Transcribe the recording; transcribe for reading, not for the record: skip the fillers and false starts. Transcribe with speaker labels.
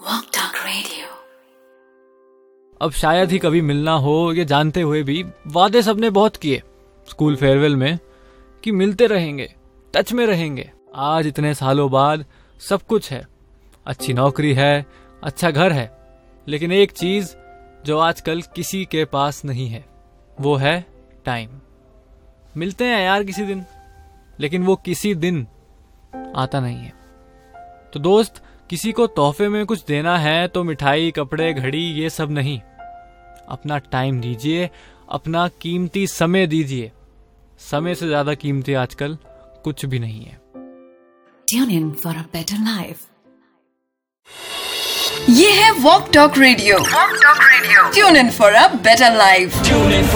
Speaker 1: Walk Talk Radio।
Speaker 2: अब शायद ही कभी मिलना हो, ये जानते हुए भी वादे सबने बहुत किए स्कूल फेयरवेल में कि मिलते रहेंगे, टच में रहेंगे। आज इतने सालों बाद सब कुछ है, अच्छी नौकरी है, अच्छा घर है, लेकिन एक चीज जो आजकल किसी के पास नहीं है वो है टाइम। मिलते हैं यार किसी दिन, लेकिन वो किसी दिन आता नहीं है। तो दोस्त, किसी को तोहफे में कुछ देना है तो मिठाई, कपड़े, घड़ी ये सब नहीं, अपना टाइम दीजिए, अपना कीमती समय दीजिए। समय से ज्यादा कीमती आजकल कुछ भी नहीं है।
Speaker 1: Tune in for a better life।
Speaker 3: ये है walk talk radio. Tune in for a better life.